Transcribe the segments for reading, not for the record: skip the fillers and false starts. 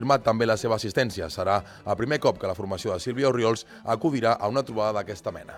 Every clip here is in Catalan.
confirmat també la seva assistència. Serà el primer cop que la formació de Sílvia Orriols acudirà a una trobada d'aquesta mena.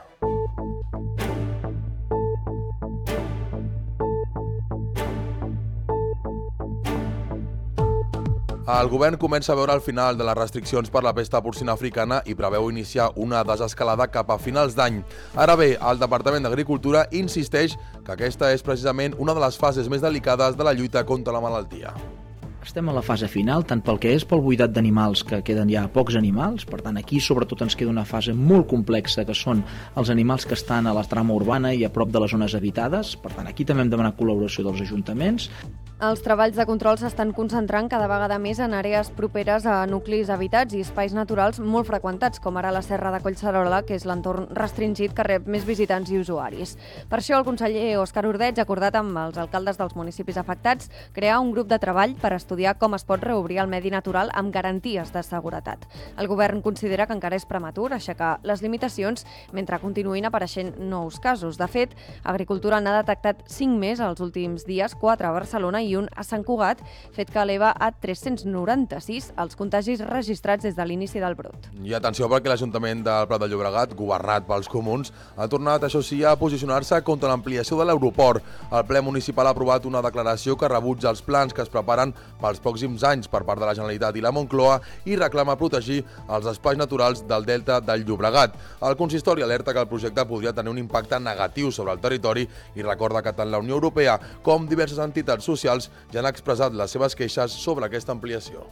El govern comença a veure el final de les restriccions per la pesta porcina africana i preveu iniciar una desescalada cap a finals d'any. Ara bé, el Departament d'Agricultura insisteix que aquesta és precisament una de les fases més delicades de la lluita contra la malaltia. Estem a la fase final, tant pel que és pel buidat d'animals, que queden ja pocs animals. Per tant, aquí sobretot ens queda una fase molt complexa, que són els animals que estan a la trama urbana i a prop de les zones habitades. Per tant, aquí també hem demanat col·laboració dels ajuntaments. Els treballs de control s'estan concentrant cada vegada més en àrees properes a nuclis habitats i espais naturals molt freqüentats, com ara la Serra de Collserola, que és l'entorn restringit que rep més visitants i usuaris. Per això el conseller Òscar Ordeig ha acordat amb els alcaldes dels municipis afectats crear un grup de treball per estudiar com es pot reobrir el medi natural amb garanties de seguretat. El govern considera que encara és prematur aixecar les limitacions mentre continuïn apareixent nous casos. De fet, Agricultura n'ha detectat 5 més els últims dies, 4 a Barcelona i un a Sant Cugat, fet que eleva a 396 els contagis registrats des de l'inici del brot. I atenció perquè l'Ajuntament del Prat de Llobregat, governat pels comuns, ha tornat, això sí, a posicionar-se contra l'ampliació de l'aeroport. El ple municipal ha aprovat una declaració que rebutja els plans que es preparen pels pròxims anys per part de la Generalitat i la Moncloa i reclama protegir els espais naturals del Delta del Llobregat. El consistori alerta que el projecte podria tenir un impacte negatiu sobre el territori i recorda que tant la Unió Europea com diverses entitats socials ja han expressat les seves queixes sobre aquesta ampliació.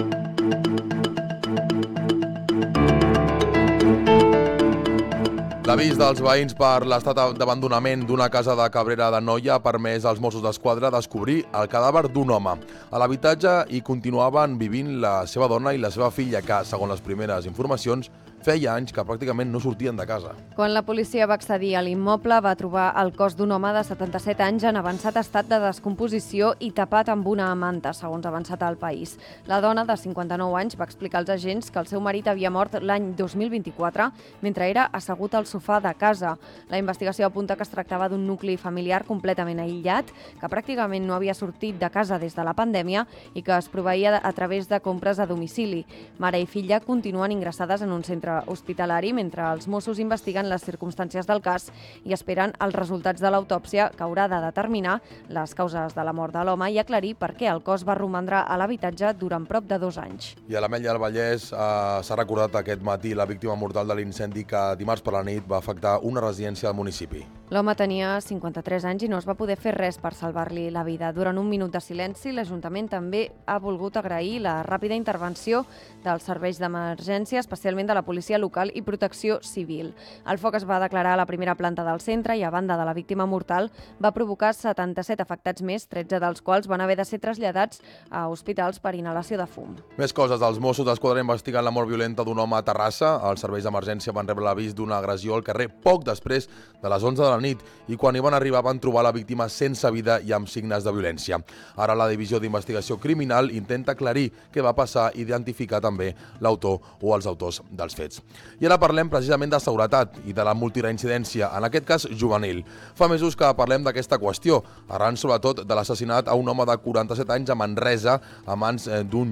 L'avís dels veïns per l'estat d'abandonament d'una casa de Cabrera d'Anoia ha permès als Mossos d'Esquadra descobrir el cadàver d'un home. A l'habitatge hi continuaven vivint la seva dona i la seva filla que, segons les primeres informacions, feia anys que pràcticament no sortien de casa. Quan la policia va accedir a l'immoble, va trobar el cos d'un home de 77 anys en avançat estat de descomposició i tapat amb una manta, segons ha avançat al País. La dona, de 59 anys, va explicar als agents que el seu marit havia mort l'any 2024 mentre era assegut al sofà de casa. La investigació apunta que es tractava d'un nucli familiar completament aïllat, que pràcticament no havia sortit de casa des de la pandèmia i que es proveïa a través de compres a domicili. Mare i filla continuen ingressades en un centre hospitalari mentre els Mossos investiguen les circumstàncies del cas i esperen els resultats de l'autòpsia que haurà de determinar les causes de la mort de l'home i aclarir per què el cos va romandre a l'habitatge durant prop de 2 anys. I a l'Ametlla del Vallès s'ha recordat aquest matí la víctima mortal de l'incendi que dimarts per la nit va afectar una residència del municipi. L'home tenia 53 anys i no es va poder fer res per salvar-li la vida. Durant un minut de silenci, l'Ajuntament també ha volgut agrair la ràpida intervenció dels serveis d'emergència, especialment de la policia local i protecció civil. El foc es va declarar a la primera planta del centre i, a banda de la víctima mortal, va provocar 77 afectats més, 13 dels quals van haver de ser traslladats a hospitals per inhalació de fum. Més coses. Els Mossos d'Esquadra investiguen la mort violenta d'un home a Terrassa. Els serveis d'emergència van rebre l'avís d'una agressió al carrer poc després de les 11 de la nit i quan hi van arribar van trobar la víctima sense vida i amb signes de violència. Ara la Divisió d'Investigació Criminal intenta aclarir què va passar i identificar també l'autor o els autors dels fets. I ara parlem precisament de seguretat i de la multireincidència, en aquest cas juvenil. Fa mesos que parlem d'aquesta qüestió, arran sobretot de l'assassinat a un home de 47 anys a Manresa a mans d'uns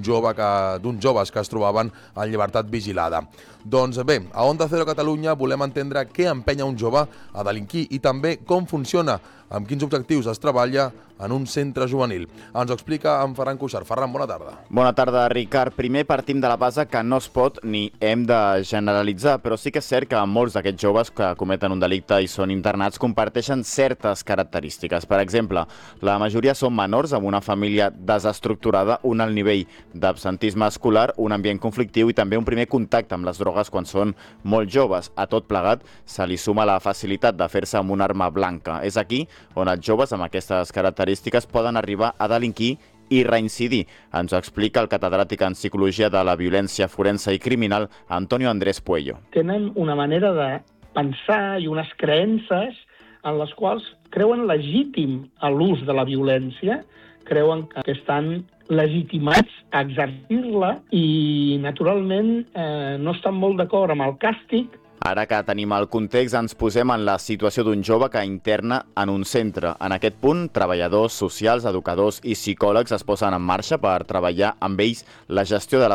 joves que es trobaven en llibertat vigilada. Doncs bé, a Onda Cero Catalunya volem entendre què empenya un jove a delinquir i també com funciona, amb quins objectius es treballa en un centre juvenil. Ens ho explica en Ferran Cuixart. Ferran, bona tarda. Bona tarda, Ricard. Primer partim de la base que no es pot ni hem de generalitzar, però sí que és cert que molts d'aquests joves que cometen un delicte i són internats comparteixen certes característiques. Per exemple, la majoria són menors amb una família desestructurada, un alt nivell d'absentisme escolar, un ambient conflictiu i també un primer contacte amb les drogues quan són molt joves. A tot plegat se li suma la facilitat de fer-se amb una arma blanca. És aquí on els joves amb aquestes característiques poden arribar a delinquir i reincidir. Ens ho explica el catedràtic en Psicologia de la Violència Forense i Criminal, Antonio Andrés Puello. Tenen una manera de pensar i unes creences en les quals creuen legítim l'ús de la violència, creuen que estan legitimats a exercir-la i, naturalment, no estan molt d'acord amb el càstig. Ara que tenim el context, ens posem en la situació d'un jove que interna en un centre. En aquest punt, treballadors socials, educadors i psicòlegs es posen en marxa per treballar amb ells la gestió de la